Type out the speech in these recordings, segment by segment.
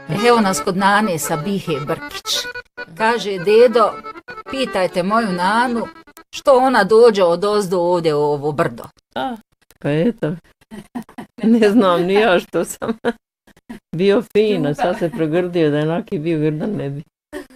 Evo nas kod Nane Sabihe Brkić. Kaže, dedo, pitajte moju Nanu što ona dođe odozdo ovdje u ovo brdo. Pa eto, ne znam ni ja što sam bio fina, sad se pregrdio da je onaki bio grdan ne bi.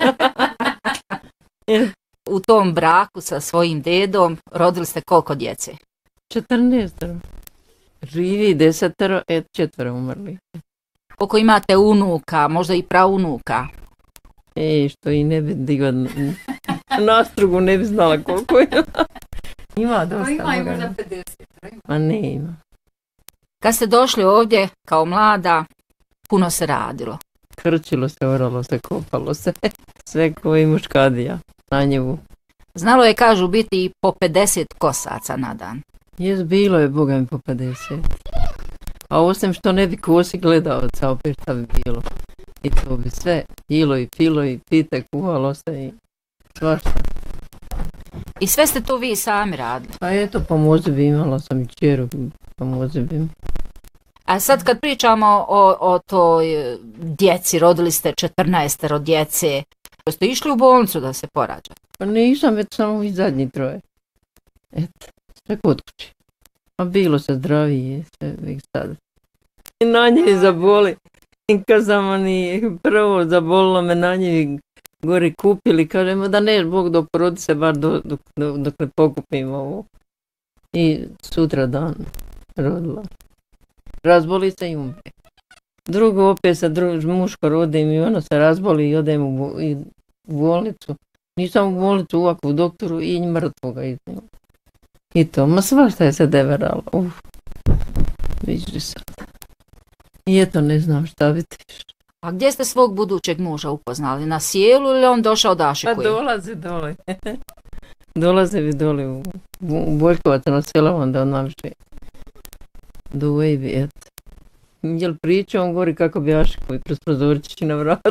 U tom braku sa svojim dedom rodili ste koliko djece? 14. Živi 10, 4 umrli. Koliko imate unuka, možda i praunuka? Što i ne bi digla nastrugu, ne bi znala koliko je. Ima dosta. Ima i možda 50. Ma ne ima. Kad ste došli ovdje kao mlada, puno se radilo. Krčilo se, oralo se, kopalo se. Sve koji muškadija na njevu. Znalo je, kažu, biti i po 50 kosaca na dan. Jes, bilo je, Boga mi, po 50. A osim što ne bi kosi gledavaca, opet šta bi bilo. I to bi sve jilo i pilo i pite, kuhalo se i svašta. I sve ste to vi sami radili? Pa eto, pomozi bi, imala sam i čeru, pomozi bi. A sad kad pričamo o toj djeci, rodili ste 14 djece, ste išli u bolnicu da se porađate? Pa nisam, već samo i zadnji troje. Eto, sve kod kući. A bilo se zdravije, sve već sad. I na nje zaboli. I kad sam oni prvo zabolilo me na nje gori kupili, kažemo da ne, Bog doporodi se bar dok ne pokupimo ovo. I sutra dan rodila. Razboli se i umre. Drugo opet se muško rodim i ono se razboli i odem u bolnicu. Nisam u bolnicu ovako u doktoru i mrtvoga iznijela. I to, ma svašta je se deveralo. Viđi sad. I eto, ne znam šta bi tiš. A gdje ste svog budućeg muža upoznali? Na sjelu ili on došao da ašikuje? Pa dolazi dole. Dolaze vi dole u Boljkovac na selo, onda on naviše. Do Wavy, eto. Jel priča, on govori kako bi ašikuje kroz prozorčići na vrata.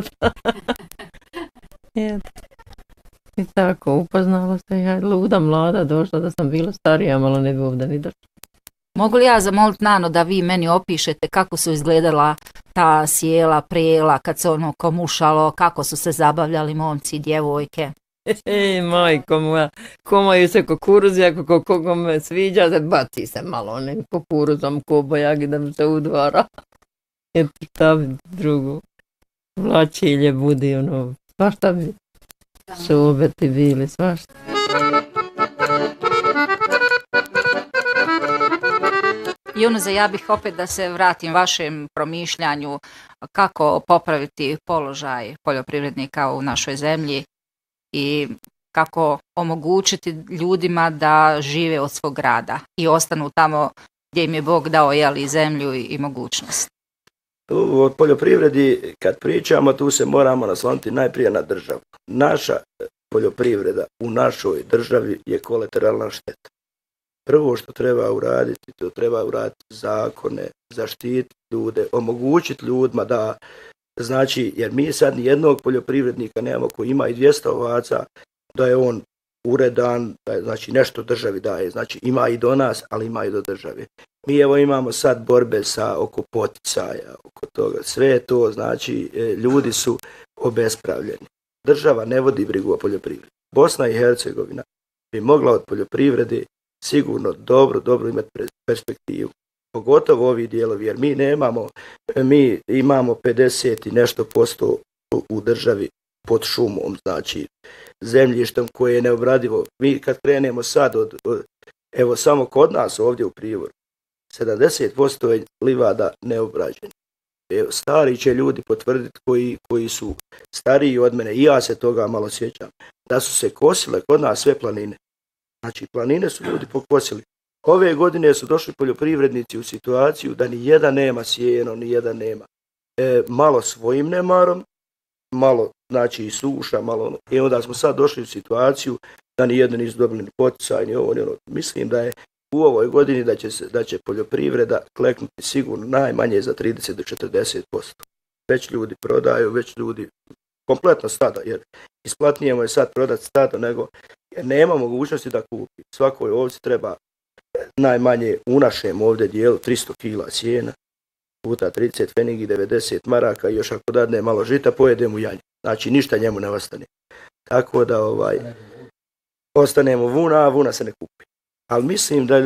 Eto. I tako, upoznala se ja, luda mlada došla, da sam bila starija, malo ne bi ovdje ni došla. Mogu li ja zamoliti Nano da vi meni opišete kako su izgledala ta sjela, prela, kad se ono komušalo, kako su se zabavljali momci i djevojke? Majko moja, komaju se kukuruzi, ako kome sviđa, se baci se malo onim kukuruzom, kobojagi da mi se udvara. Eto šta bi drugo, vlačilje budi, ono, svašta bi su obeti bili, svašta. Junuze, ja bih opet da se vratim vašem promišljanju kako popraviti položaj poljoprivrednika u našoj zemlji i kako omogućiti ljudima da žive od svog rada i ostanu tamo gdje im je Bog dao i zemlju i mogućnost. O poljoprivredi kad pričamo, tu se moramo nasloniti najprije na državu. Naša poljoprivreda u našoj državi je kolateralna šteta. Prvo što treba uraditi, to treba uraditi zakone, zaštititi ljude, omogućiti ljudima da, znači, jer mi sad nijednog poljoprivrednika nemamo koji ima i 200 ovaca, da je on uredan, da je, znači, nešto državi daje, znači ima i do nas, ali ima i do države. Mi evo imamo sad borbe oko poticaja, oko toga, sve to, znači, ljudi su obespravljeni. Država ne vodi brigu o poljoprivredi. Bosna i Hercegovina bi mogla od poljoprivrede sigurno dobro imati perspektivu. Pogotovo ovi dijelovi, jer mi imamo 50 i nešto posto u državi pod šumom, znači zemljištem koje je neobradivo. Mi kad krenemo sad evo samo kod nas ovdje u Privoru, 70% je livada neobrađeni. Evo, stari će ljudi potvrditi koji su stariji od mene, i ja se toga malo sjećam, da su se kosile kod nas sve planine. Znači, planine su ljudi pokosili. Ove godine su došli poljoprivrednici u situaciju da ni jedan nema sjeno, ni jedan nema. Malo svojim nemarom, malo, znači, i suša, malo. I onda smo sad došli u situaciju da ni jedan nisu dobili ni poticaj, ni ovo, ni ono. Mislim da je u ovoj godini da će poljoprivreda kleknuti sigurno najmanje za 30 do 40%. Već ljudi prodaju, već ljudi kompletno stada, jer isplatnije mu je sad prodati stada nego, jer nema mogućnosti da kupi. Svakoj ovci treba najmanje u našem ovdje dijelu 300 kila sjena, puta 30 fenigi, 90 maraka i još ako dadne malo žita, pojedem u janje. Znači ništa njemu ne ostane. Tako da ostane mu vuna, a vuna se ne kupi. Ali mislim da